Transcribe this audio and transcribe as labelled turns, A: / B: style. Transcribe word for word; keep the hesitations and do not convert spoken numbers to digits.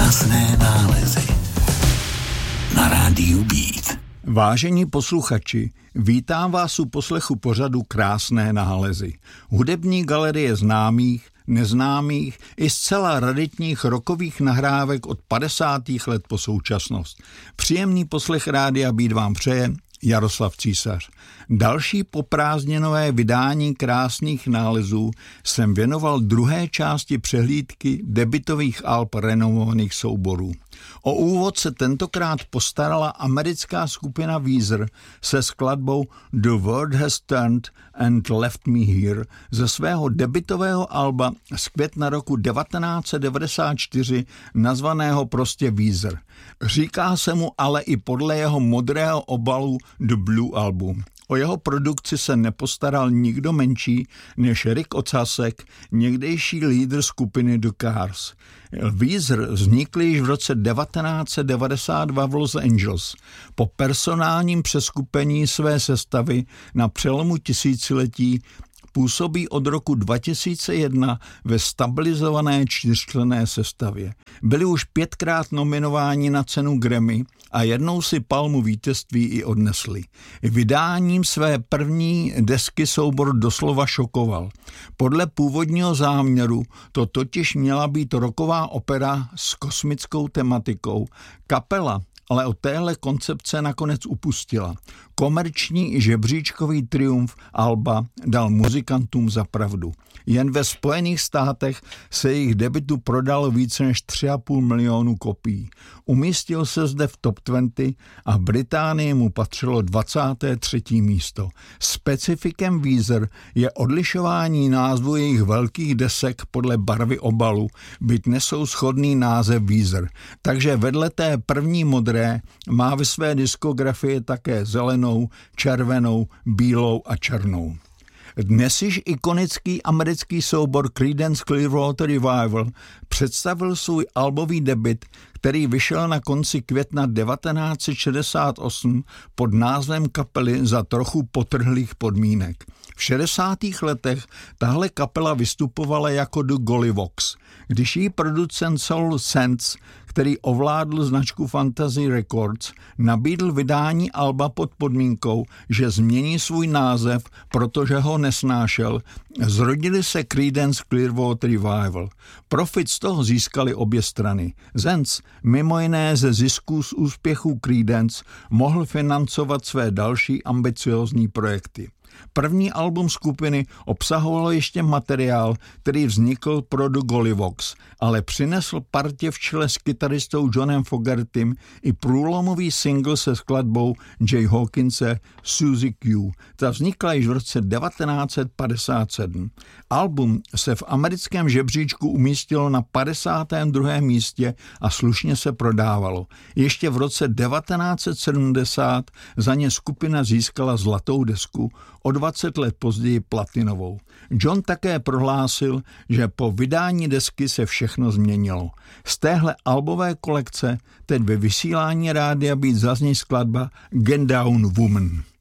A: Krásné nálezy na rádiu Beat.
B: Vážení posluchači, vítám vás u poslechu pořadu Krásné nálezy. Hudební galerie známých, neznámých i zcela raritních rockových nahrávek od padesátých let po současnost. Příjemný poslech rádia Beat vám přeje Jaroslav Císař. Další poprázdninové vydání Krásných nálezů jsem věnoval druhé části přehlídky debutových alb renomovaných souborů. O úvod se tentokrát postarala americká skupina Weezer se skladbou The World Has Turned and Left Me Here ze svého debutového alba z května roku devatenáct set devadesát čtyři nazvaného prostě Weezer. Říká se mu ale i podle jeho modrého obalu The Blue Album. O jeho produkci se nepostaral nikdo menší než Rick Ocasek, někdejší lídr skupiny The Cars. Weezer vznikl již v roce devatenáct set devadesát dva v Los Angeles. Po personálním přeskupení své sestavy na přelomu tisíciletí působí od roku dva tisíce jedna ve stabilizované čtyřčlenné sestavě. Byli už pětkrát nominováni na cenu Grammy a jednou si palmu vítězství i odnesli. Vydáním své první desky soubor doslova šokoval. Podle původního záměru to totiž měla být rocková opera s kosmickou tematikou. Kapela ale od téhle koncepce nakonec upustila. Komerční i žebříčkový triumf alba dal muzikantům za pravdu. Jen ve Spojených státech se jejich debutu prodalo více než tři a půl milionu kopií. Umístil se zde v top dvacet a v Británii mu patřilo dvacáté třetí místo. Specifikem Weezer je odlišování názvu jejich velkých desek podle barvy obalu, byť nesou shodný název Weezer. Takže vedle té první modré má ve své diskografii také zelenou, červenou, bílou a černou. Dnes již ikonický americký soubor Creedence Clearwater Revival představil svůj albový debut, který vyšel na konci května devatenáct set šedesát osm pod názvem kapely Za trochu potrhlých podmínek. V šedesátých letech tahle kapela vystupovala jako The Golliwogs. Když jí producent Soul Sands, který ovládl značku Fantasy Records, nabídl vydání alba pod podmínkou, že změní svůj název, protože ho nesnášel, zrodili se Creedence Clearwater Revival. Profit z toho získali obě strany. Sands mimo jiné ze zisků z úspěchů Creedence mohl financovat své další ambiciózní projekty. První album skupiny obsahovalo ještě materiál, který vznikl pro The Golliwogs, ale přinesl partě v čele s kytaristou Johnem Fogertym i průlomový single se skladbou Jay Hawkinse Suzy Q. Ta vznikla již v roce devatenáct set padesát sedm. Album se v americkém žebříčku umístilo na padesátém druhém místě a slušně se prodávalo. Ještě v roce devatenáct set sedmdesát za ně skupina získala zlatou desku, o dvacet let později platinovou. John také prohlásil, že po vydání desky se všechno změnilo. Z téhle albové kolekce teď ve vysílání rádia Beat zazní skladba Get Down Woman.